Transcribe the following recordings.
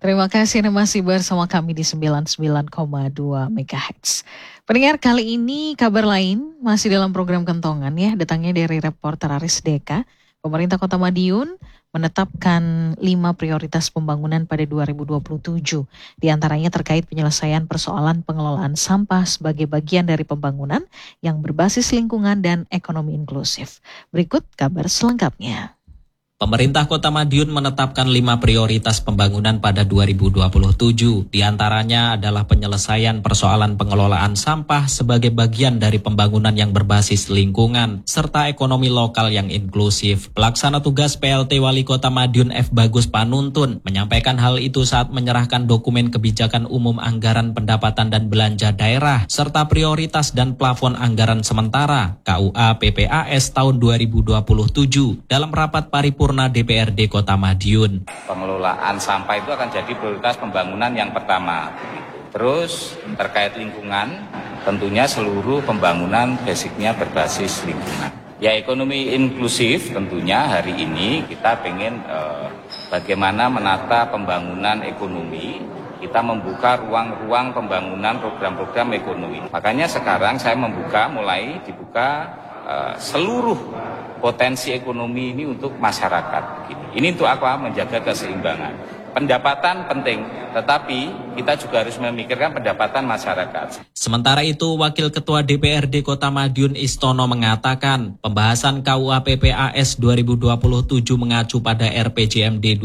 Terima kasih Anda masih bersama kami di 99,2 MHz. Pendengar, kali ini kabar lain masih dalam program Kentongan ya, datangnya dari reporter Aris Deka. Pemerintah Kota Madiun menetapkan 5 prioritas pembangunan pada 2027. Di antaranya terkait penyelesaian persoalan pengelolaan sampah sebagai bagian dari pembangunan yang berbasis lingkungan dan ekonomi inklusif. Berikut kabar selengkapnya. Pemerintah Kota Madiun menetapkan 5 prioritas pembangunan pada 2027. Di antaranya adalah penyelesaian persoalan pengelolaan sampah sebagai bagian dari pembangunan yang berbasis lingkungan, serta ekonomi lokal yang inklusif. Pelaksana tugas PLT Wali Kota Madiun F. Bagus Panuntun menyampaikan hal itu saat menyerahkan dokumen kebijakan umum anggaran pendapatan dan belanja daerah, serta prioritas dan plafon anggaran sementara KUA PPAS tahun 2027 dalam rapat paripurna DPRD Kota Madiun. Pengelolaan sampah itu akan jadi prioritas pembangunan yang pertama. Terus terkait lingkungan, tentunya seluruh pembangunan basicnya berbasis lingkungan. Ya, ekonomi inklusif tentunya hari ini kita pengen bagaimana menata pembangunan ekonomi. Kita membuka ruang-ruang pembangunan program-program ekonomi. Makanya sekarang saya mulai dibuka seluruh potensi ekonomi ini untuk masyarakat. Ini untuk apa? Menjaga keseimbangan. Pendapatan penting, tetapi kita juga harus memikirkan pendapatan masyarakat. Sementara itu, Wakil Ketua DPRD Kota Madiun Istono mengatakan, pembahasan KUA PPAS 2027 mengacu pada RPJMD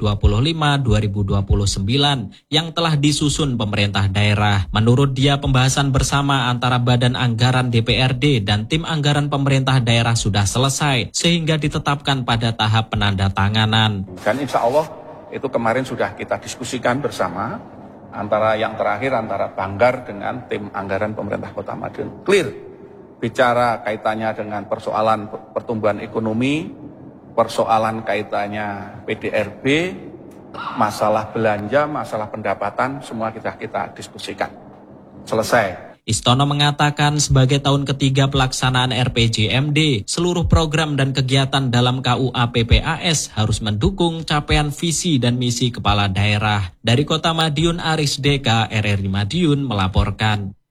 2025-2029 yang telah disusun pemerintah daerah. Menurut dia, pembahasan bersama antara Badan Anggaran DPRD dan tim anggaran pemerintah daerah sudah selesai, sehingga ditetapkan pada tahap penandatanganan. Dan insya Allah itu kemarin sudah kita diskusikan bersama antara Banggar dengan tim anggaran pemerintah Kota Madiun. Clear bicara kaitannya dengan persoalan pertumbuhan ekonomi, persoalan kaitannya PDRB, masalah belanja, masalah pendapatan, semua kita diskusikan. Selesai. Istono mengatakan sebagai tahun ketiga pelaksanaan RPJMD, seluruh program dan kegiatan dalam KUA PPAS harus mendukung capaian visi dan misi kepala daerah. Dari Kota Madiun, Aris Deka, RRI Madiun melaporkan.